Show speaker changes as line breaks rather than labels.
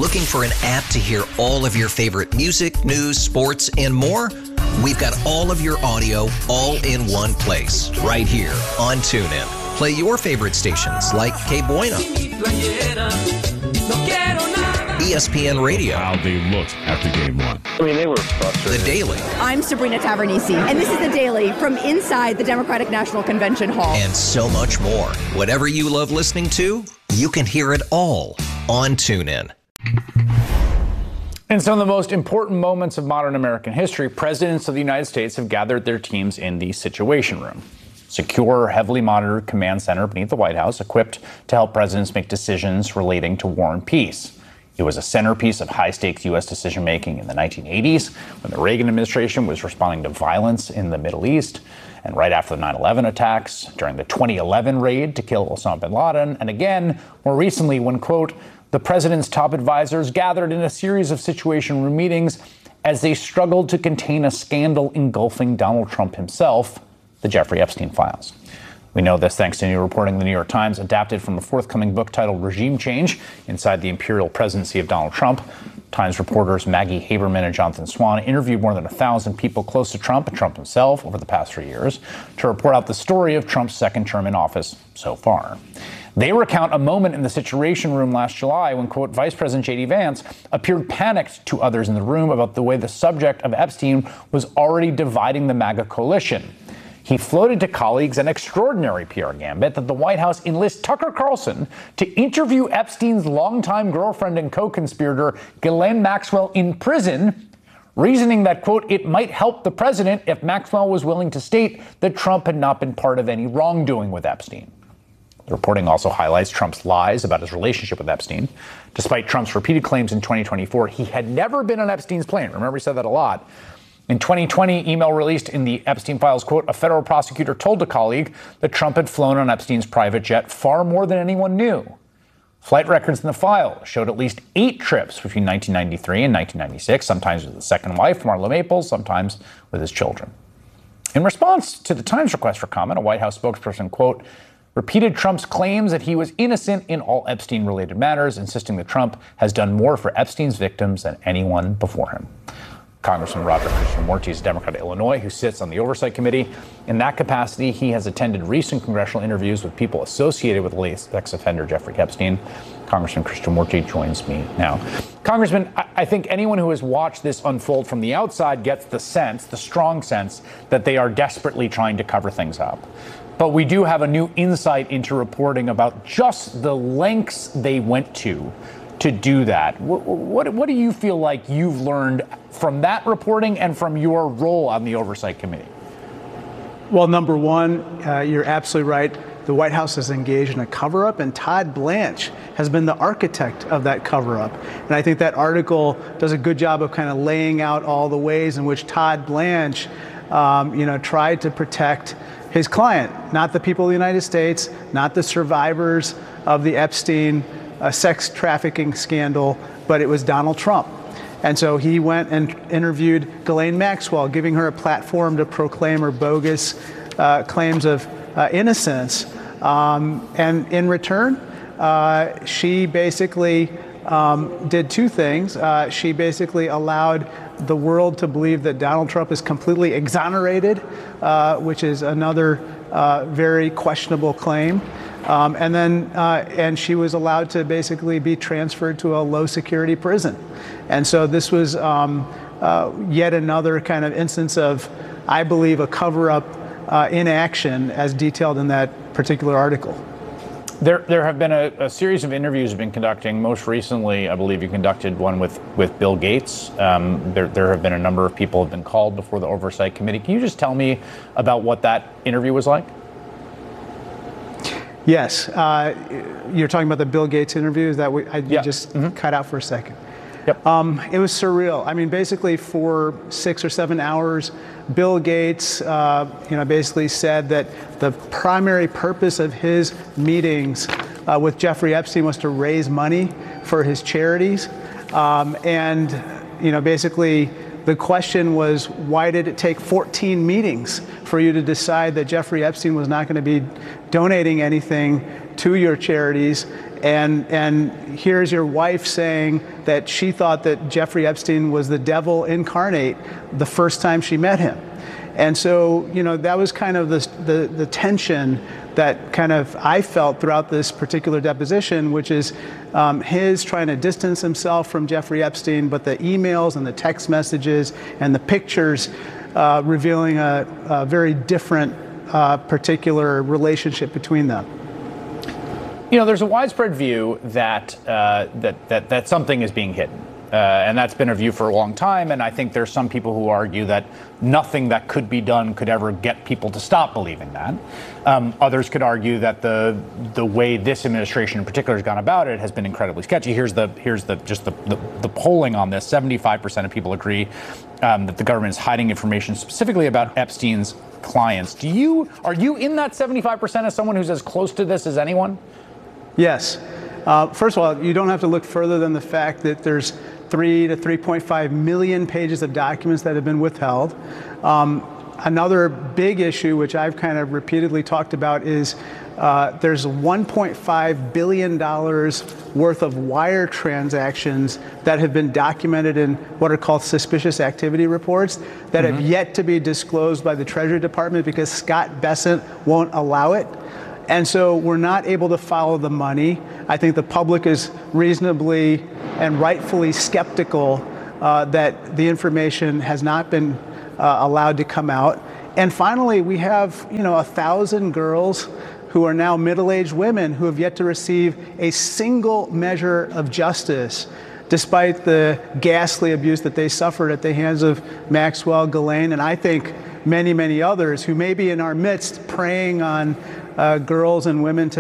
Looking for an app to hear all of your favorite music, news, sports, and more? We've got all of your audio all in one place, right here on TuneIn. Play your favorite stations like K Bueno, ESPN Radio.
How they looked after game one.
I mean, they were frustrated.
The Daily.
I'm Sabrina Tavernisi, and this is The Daily from inside the Democratic National Convention Hall.
And so much more. Whatever you love listening to, you can hear it all on TuneIn.
In some of the most important moments of modern American history, presidents of the United States have gathered their teams in the Situation Room, secure, heavily monitored command center beneath the White House, equipped to help presidents make decisions relating to war and peace. It was a centerpiece of high-stakes U.S. decision-making in the 1980s when the Reagan administration was responding to violence in the Middle East, and right after the 9/11 attacks, during the 2011 raid to kill Osama bin Laden, and again, more recently when, quote, the president's top advisors gathered in a series of Situation Room meetings as they struggled to contain a scandal engulfing Donald Trump himself, the Jeffrey Epstein files. We know this thanks to new reporting in the New York Times, adapted from a forthcoming book titled Regime Change: Inside the Imperial Presidency of Donald Trump. Times reporters Maggie Haberman and Jonathan Swan interviewed more than 1,000 people close to Trump and Trump himself over the past 3 years to report out the story of Trump's second term in office so far. They recount a moment in the Situation Room last July when, quote, Vice President J.D. Vance appeared panicked to others in the room about the way the subject of Epstein was already dividing the MAGA coalition. He floated to colleagues an extraordinary PR gambit that the White House enlist Tucker Carlson to interview Epstein's longtime girlfriend and co-conspirator Ghislaine Maxwell in prison, reasoning that, quote, it might help the president if Maxwell was willing to state that Trump had not been part of any wrongdoing with Epstein. The reporting also highlights Trump's lies about his relationship with Epstein. Despite Trump's repeated claims in 2024, he had never been on Epstein's plane. Remember, he said that a lot. In 2020, email released in the Epstein files, quote, a federal prosecutor told a colleague that Trump had flown on Epstein's private jet far more than anyone knew. Flight records in the file showed at least 8 trips between 1993 and 1996, sometimes with his second wife, Marla Maples, sometimes with his children. In response to the Times request for comment, a White House spokesperson, quote, repeated Trump's claims that he was innocent in all Epstein-related matters, insisting that Trump has done more for Epstein's victims than anyone before him. Congressman Roger Krishnamurti is a Democrat of Illinois who sits on the Oversight Committee. In that capacity, he has attended recent congressional interviews with people associated with late sex offender Jeffrey Epstein. Congressman Krishnamurti joins me now. Congressman, I think anyone who has watched this unfold from the outside gets the sense, the strong sense, that they are desperately trying to cover things up. But we do have a new insight into reporting about just the lengths they went to do that. What do you feel like you've learned from that reporting and from your role on the Oversight Committee?
Well, number one, you're absolutely right. The White House is engaged in a cover-up, and Todd Blanche has been the architect of that cover-up. And I think that article does a good job of kind of laying out all the ways in which Todd Blanche, tried to protect his client, not the people of the United States, not the survivors of the Epstein sex trafficking scandal, but it was Donald Trump. And so he went and interviewed Ghislaine Maxwell, giving her a platform to proclaim her bogus claims of innocence. And in return, she basically did 2 things. She basically allowed the world to believe that Donald Trump is completely exonerated, which is another very questionable claim. And she was allowed to basically be transferred to a low security prison. And so this was yet another kind of instance of, I believe, a cover-up in action as detailed in that particular article.
There have been a series of interviews you've been conducting. Most recently, I believe you conducted one with Bill Gates. There have been a number of people who have been called before the Oversight Committee. Can you just tell me about what that interview was like?
Yes. You're talking about the Bill Gates interview? Is that what you just cut out for a second?
Yep.
It was surreal. I mean, basically for 6 or 7 hours, Bill Gates, basically said that the primary purpose of his meetings with Jeffrey Epstein was to raise money for his charities. Basically the question was, why did it take 14 meetings for you to decide that Jeffrey Epstein was not going to be donating anything to your charities, and here's your wife saying that she thought that Jeffrey Epstein was the devil incarnate the first time she met him. And so, that was kind of the tension that kind of I felt throughout this particular deposition, which is his trying to distance himself from Jeffrey Epstein, but the emails and the text messages and the pictures revealing a very different particular relationship between them.
There's a widespread view that that something is being hidden. And that's been a view for a long time. And I think there's some people who argue that nothing that could be done could ever get people to stop believing that. Others could argue that the way this administration in particular has gone about it has been incredibly sketchy. Here's the polling on this. 75% of people agree that the government is hiding information specifically about Epstein's clients. Are you in that 75% as someone who's as close to this as anyone?
Yes. First of all, you don't have to look further than the fact that there's 3 to 3.5 million pages of documents that have been withheld. Another big issue, which I've kind of repeatedly talked about, is there's $1.5 billion worth of wire transactions that have been documented in what are called suspicious activity reports that have yet to be disclosed by the Treasury Department because Scott Bessent won't allow it. And so we're not able to follow the money. I think the public is reasonably and rightfully skeptical that the information has not been allowed to come out. And finally, we have 1,000 girls who are now middle-aged women who have yet to receive a single measure of justice, despite the ghastly abuse that they suffered at the hands of Maxwell, Ghislaine, and I think many, many others who may be in our midst preying on girls and women to